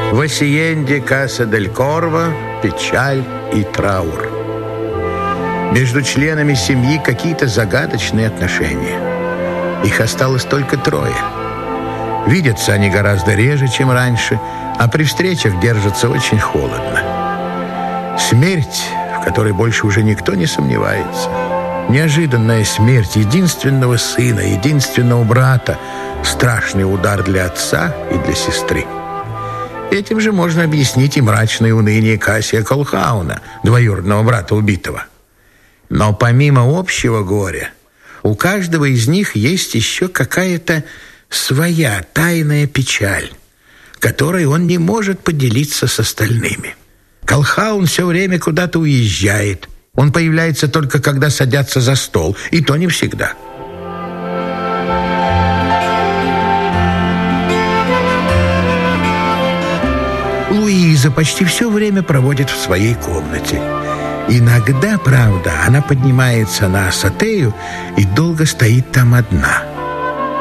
В Асиенде Каса-дель-Корво печаль и траур. Между членами семьи какие-то загадочные отношения. Их осталось только 3. Видятся они гораздо реже, чем раньше, а при встречах держатся очень холодно. Смерть, в которой больше уже никто не сомневается. Неожиданная смерть единственного сына, единственного брата. Страшный удар для отца и для сестры. Этим же можно объяснить и мрачное уныние Кассия Колхауна, двоюродного брата убитого. Но помимо общего горя, у каждого из них есть еще какая-то своя тайная печаль, которой он не может поделиться с остальными. Колхаун все время куда-то уезжает. Он появляется только когда садятся за стол, и то не всегда. Луиза почти все время проводит в своей комнате. Иногда, правда, она поднимается на асатею и долго стоит там одна.